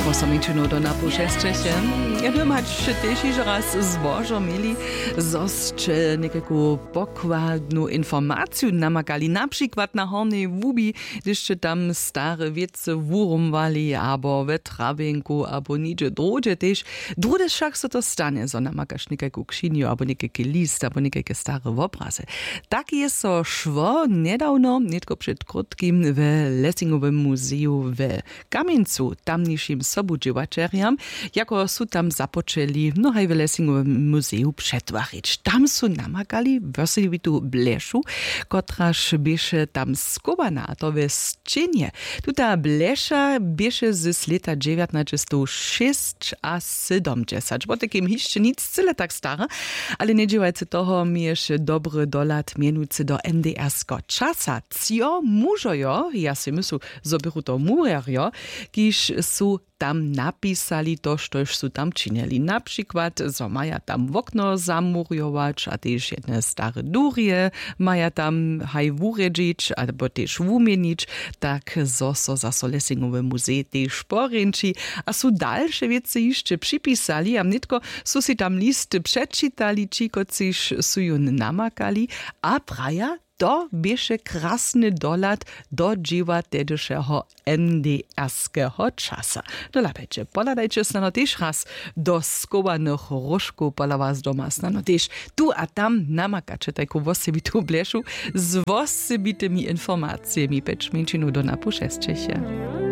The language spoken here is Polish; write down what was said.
Osamečeno do napošesčeše. Ja domać też raz zbożo mieli, zosće nekakvu pokładnu informaciju namagali, na przykład na Hornej Wubi, gdyż tam stare wiece wurumwali, abo we trawinku, abo nidzie drodzie też. Drude však so to stane, so namakaš nekakvu kšinju, abo nekakve list, abo nekakve stare obrazy. Tak jest so szwo nedawno, netko przed krótkim, w Lessingowym muzeju w Kamieńcu, tamniejszym sobudziewaczeriam, jako su tam zapoczęli w Lessingowym muzeju przetwarzać. Tam su namakali weseliwitu bleszu, kotraż bieše tam skobana, a to we sczynie. Tuta blesza bieše z leta 1906 a 70. Bo takim jeszcze nic tyle tak stara, ale nie działajcie toho, mi jeszcze dobry dolat mienujcy do NDR-sko czasa. Cio mużojo, ja si myslu, zobiru to murerjo, kiż su tam napisali to, štož su tam činili. Na przykład, so maja tam w okno zamurjować, a też jedne stare durje maja tam haj wuredžić, albo też wumienić, tak so zaso Lessingowe muzej też poręči. A su dalsze wiece jeszcze przypisali, a nitko su si tam listy przeczytali, čikociž su ju namakali, a praja to bieše krasny dolat do dzieła tedyszego NDR-skiego czasa. No lapecie, poladajcie snano też raz do skowanych różków, pola was doma snano też tu a tam namakacie taką wosebitą bleszu z wosebitymi informacjami. Pecz mięcinu do napuszeszcie się.